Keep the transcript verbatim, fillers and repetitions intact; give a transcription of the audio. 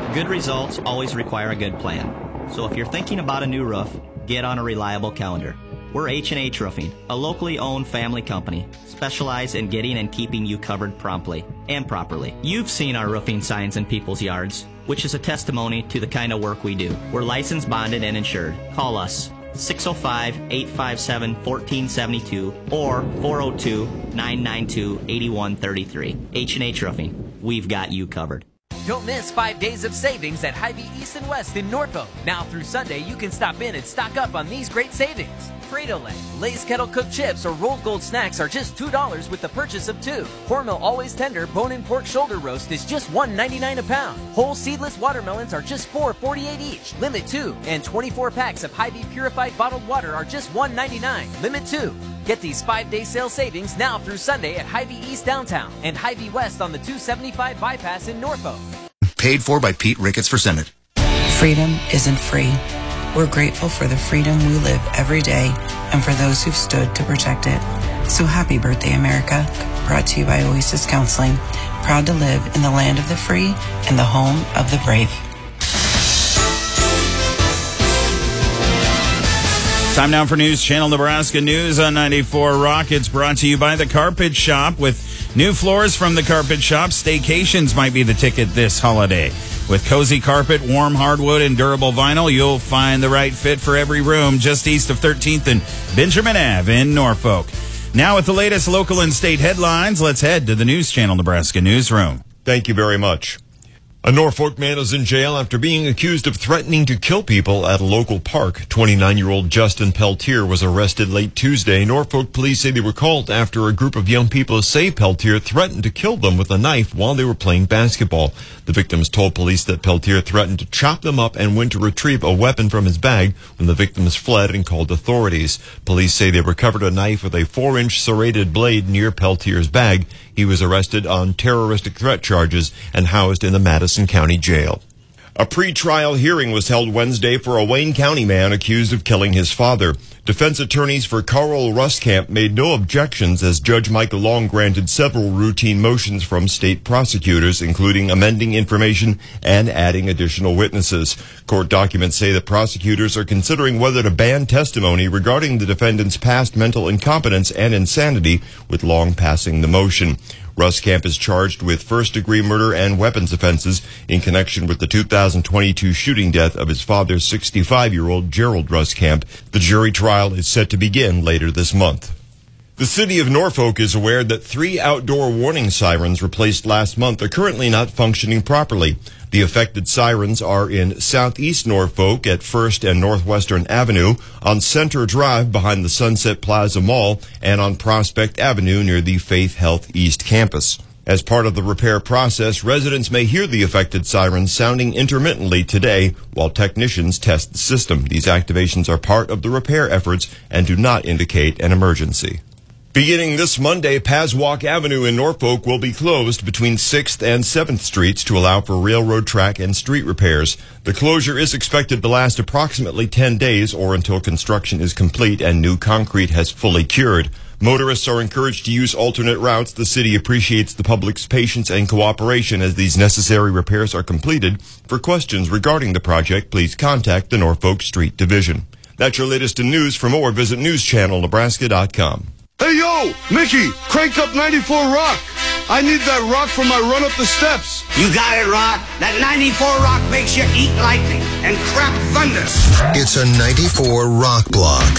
Good results always require a good plan. So if you're thinking about a new roof, get on a reliable calendar. We're H and H Roofing, a locally owned family company, specialized in getting and keeping you covered promptly and properly. You've seen our roofing signs in people's yards, which is a testimony to the kind of work we do. We're licensed, bonded, and insured. Call us six oh five, eight five seven, one four seven two or four oh two, nine nine two, eight one three three. H and H Roofing. We've got you covered. Don't miss five days of savings at Hy-Vee East and West in Norfolk. Now through Sunday, you can stop in and stock up on these great savings. Frito-Lay, Lay's Kettle Cooked Chips, or Rolled Gold Snacks are just two dollars with the purchase of two. Hormel Always Tender Bone-In Pork Shoulder Roast is just one ninety-nine a pound. Whole seedless watermelons are just four forty-eight each. Limit two. And twenty-four packs of Hy-Vee Purified Bottled Water are just one ninety-nine. Limit two. Get these five-day sale savings now through Sunday at Hy-Vee East Downtown and Hy-Vee West on the two seventy-five bypass in Norfolk. Paid for by Pete Ricketts for Senate. Freedom isn't free. We're grateful for the freedom we live every day and for those who've stood to protect it. So happy birthday, America. Brought to you by Oasis Counseling. Proud to live in the land of the free and the home of the brave. Time now for News Channel Nebraska News on ninety-four Rock. It's brought to you by The Carpet Shop. With new floors from The Carpet Shop, staycations might be the ticket this holiday. With cozy carpet, warm hardwood, and durable vinyl, you'll find the right fit for every room just east of thirteenth and Benjamin Avenue in Norfolk. Now with the latest local and state headlines, let's head to the News Channel Nebraska Newsroom. Thank you very much. A Norfolk man is in jail after being accused of threatening to kill people at a local park. twenty-nine-year-old Justin Peltier was arrested late Tuesday. Norfolk police say they were called after a group of young people say Peltier threatened to kill them with a knife while they were playing basketball. The victims told police that Peltier threatened to chop them up and went to retrieve a weapon from his bag when the victims fled and called authorities. Police say they recovered a knife with a four-inch serrated blade near Peltier's bag. He was arrested on terroristic threat charges and housed in the Madison County Jail. A pre-trial hearing was held Wednesday for a Wayne County man accused of killing his father. Defense attorneys for Carl Ruskamp made no objections as Judge Michael Long granted several routine motions from state prosecutors, including amending information and adding additional witnesses. Court documents say the prosecutors are considering whether to ban testimony regarding the defendant's past mental incompetence and insanity, with Long passing the motion. Ruskamp is charged with first-degree murder and weapons offenses in connection with the two thousand twenty-two shooting death of his father, sixty-five-year-old Gerald Ruskamp. The jury trial is set to begin later this month. The city of Norfolk is aware that three outdoor warning sirens replaced last month are currently not functioning properly. The affected sirens are in southeast Norfolk at First and Northwestern Avenue, on Center Drive behind the Sunset Plaza Mall, and on Prospect Avenue near the Faith Health East campus. As part of the repair process, residents may hear the affected sirens sounding intermittently today while technicians test the system. These activations are part of the repair efforts and do not indicate an emergency. Beginning this Monday, Paswalk Avenue in Norfolk will be closed between sixth and seventh Streets to allow for railroad track and street repairs. The closure is expected to last approximately ten days or until construction is complete and new concrete has fully cured. Motorists are encouraged to use alternate routes. The city appreciates the public's patience and cooperation as these necessary repairs are completed. For questions regarding the project, please contact the Norfolk Street Division. That's your latest in news. For more, visit news channel nebraska dot com. Hey, yo, Mickey, crank up ninety-four Rock. I need that rock for my run up the steps. You got it, Rod. That ninety-four Rock makes you eat lightning and crap thunder. It's a ninety-four Rock block.